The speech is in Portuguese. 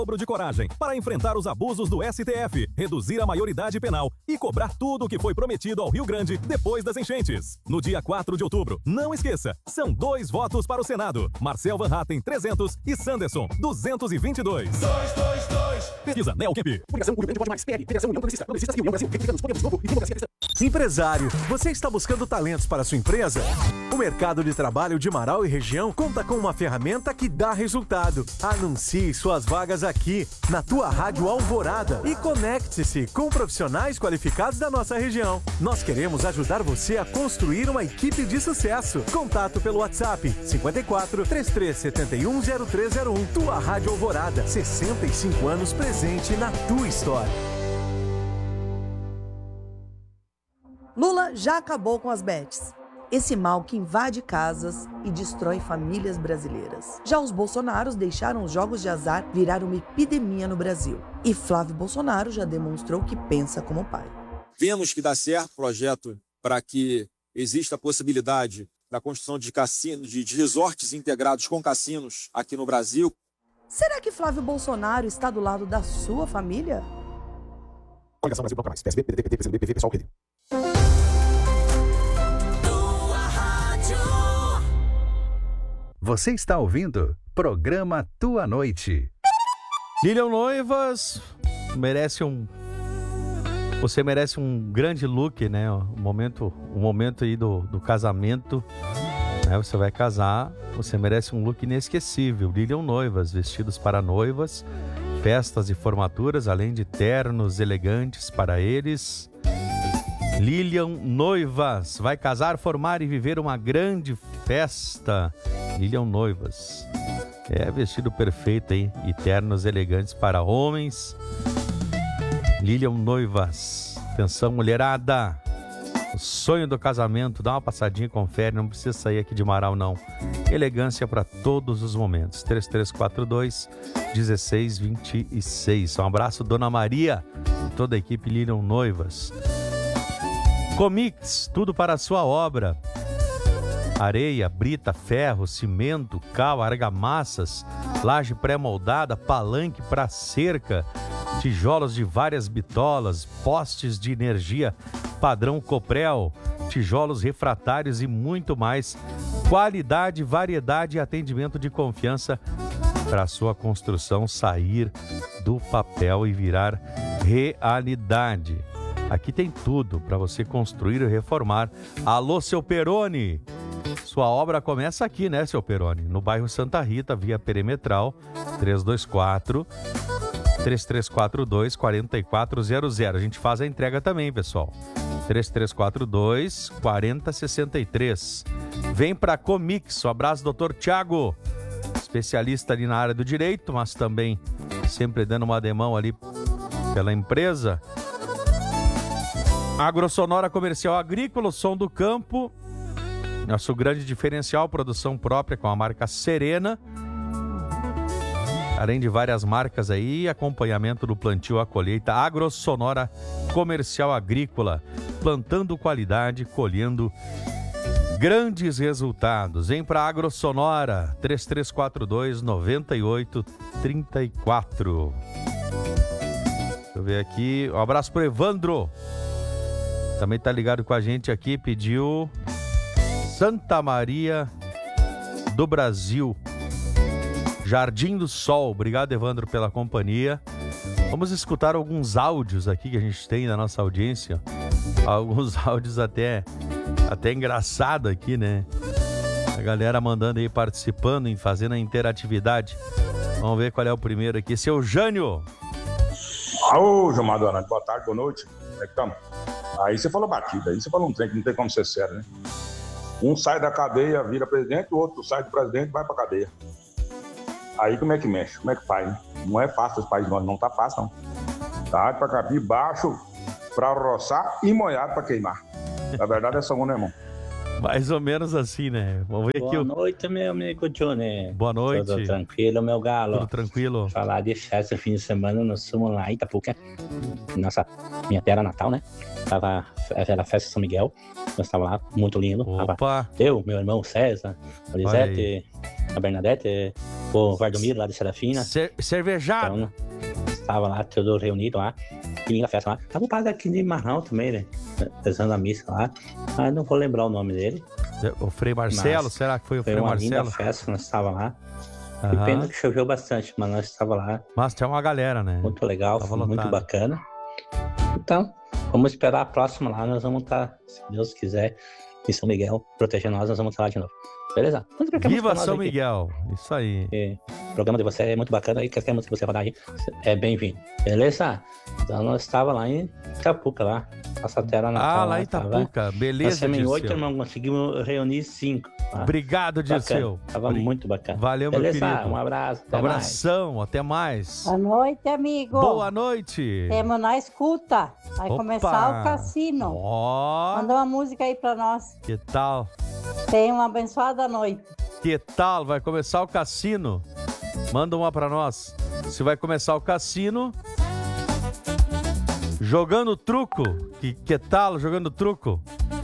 dobro de coragem para enfrentar os abusos do STF, reduzir a maioridade penal e cobrar tudo o que foi prometido ao Rio Grande depois das enchentes. No dia 4 de outubro, não esqueça, são 2 votos para o Senado. Marcel Van Hatten, 300 e Sanderson, 222. 222. Pesquisa Neocamp. Publicação Rio Grande Pode Mais, PL, Federação União Progressistas e União Brasil, Republicanos, Podemos Novo e Democracia Cristã. Empresário, você está buscando talentos para sua empresa? O mercado de trabalho de Marau e região conta com uma ferramenta que dá resultado. Anuncie suas vagas aqui, na tua Rádio Alvorada, e conecte-se com profissionais qualificados da nossa região. Nós queremos ajudar você a construir uma equipe de sucesso. Contato pelo WhatsApp 54 3371 0301. Tua Rádio Alvorada, 65 anos presente na tua história. Lula já acabou com as bets. Esse mal que invade casas e destrói famílias brasileiras. Já os Bolsonaros deixaram os jogos de azar virar uma epidemia no Brasil. E Flávio Bolsonaro já demonstrou que pensa como pai. Vemos que dá certo o projeto para que exista a possibilidade da construção de cassinos, de resorts integrados com cassinos aqui no Brasil. Será que Flávio Bolsonaro está do lado da sua família? Coligação Brasil Bloco Mais, PSB, PDT, PT, PCdoB, PV, PSOL, PD. Você está ouvindo Programa Tua Noite. Lilian Noivas Você merece um grande look, né? Um momento aí do casamento, né? Você vai casar, você merece um look inesquecível. Lilian Noivas, vestidos para noivas, festas e formaturas, além de ternos elegantes para eles. Lilian Noivas vai casar, formar e viver uma grande festa. Lilian Noivas. Vestido perfeito aí, e ternos elegantes para homens. Lilian Noivas. Atenção, mulherada. O sonho do casamento, dá uma passadinha, confere, não precisa sair aqui de Marau, não. Elegância para todos os momentos. 3342-1626. Um abraço, Dona Maria e toda a equipe Lilian Noivas. Comix, tudo para a sua obra. Areia, brita, ferro, cimento, cal, argamassas, laje pré-moldada, palanque para cerca, tijolos de várias bitolas, postes de energia padrão Coprel, tijolos refratários e muito mais. Qualidade, variedade e atendimento de confiança para a sua construção sair do papel e virar realidade. Aqui tem tudo para você construir e reformar. Alô, seu Peroni! Sua obra começa aqui, né, seu Peroni? No bairro Santa Rita, via perimetral, 324-3342-4400. A gente faz a entrega também, pessoal. 3342-4063. Vem para Comix. Um abraço, doutor Thiago, especialista ali na área do direito, mas também sempre dando uma demão ali pela empresa. Agrosonora Comercial Agrícola, o som do campo. Nosso grande diferencial, produção própria com a marca Serena. Além de várias marcas aí, acompanhamento do plantio à colheita. Agrosonora Comercial Agrícola, plantando qualidade, colhendo grandes resultados. Vem para Agrosonora, 3342-9834. Deixa eu ver aqui, um abraço pro Evandro. Também tá ligado com a gente aqui, pediu Santa Maria do Brasil, Jardim do Sol. Obrigado, Evandro, pela companhia. Vamos escutar alguns áudios aqui que a gente tem na nossa audiência. Alguns áudios até engraçado aqui, né? A galera mandando aí, participando, fazendo a interatividade. Vamos ver qual é o primeiro aqui. Seu Jânio. Ô, João Madonna, boa tarde, boa noite. Como é que estamos? Aí você falou batida, aí você falou um trem que não tem como ser sério, né? Um sai da cadeia, vira presidente, o outro sai do presidente e vai pra cadeia. Aí como é que mexe? Como é que faz, né? Não é fácil esse país, não tá fácil, não. Tá pra capir baixo, pra roçar e molhado pra queimar. Na verdade é só um, né, irmão? Mais ou menos assim, né? Vamos ver aqui. Boa noite, meu amigo Johnny. Boa noite. Tudo tranquilo, meu galo? Tudo tranquilo. Falar de festa, fim de semana, nós fomos lá em Itapuca, minha terra natal, né? Era a festa de São Miguel, nós estávamos lá, muito lindo. Opa! Eu, meu irmão César, a Lisete, a Bernadette, o Vardomiro lá de Serafina. Cervejado. Então, estava lá, tudo reunido lá. Que linda festa lá. Tava o padre aqui de Marrão também, né? Rezando a missa lá. Mas não vou lembrar o nome dele. O Frei Marcelo, Mas será que foi o Frei Marcelo? Marcelo? Foi uma linda festa, nós estávamos lá. Aham. E pena que choveu bastante, mas nós estávamos lá. Mas tinha uma galera, né? Muito legal, Tava foi lotado. muito bacana. Então, vamos esperar a próxima lá. Nós vamos estar, se Deus quiser, em São Miguel, proteger nós vamos estar lá de novo. Beleza? Viva São Miguel! Isso aí. O programa de você é muito bacana e qualquer música que você rodar aí é bem-vindo. Beleza? Então nós estávamos lá em Itapuca, lá. Nossa terra natal. Lá em Itapuca. Beleza, nós temos em 8, Dirceu. irmão, conseguimos reunir 5. Tá? Obrigado, Dirceu. Tava muito bacana. Valeu, meu Beleza? querido. Um abraço. Até Abração, até mais. Boa noite, amigo. Boa noite. Temos na escuta. Vai Opa. começar o cassino. Ó, Manda uma música aí pra nós. que tal? Tenha uma abençoada noite. Que tal? Vai começar o cassino? Manda uma pra nós. Se vai começar o cassino... Jogando truco. Que tal jogando truco?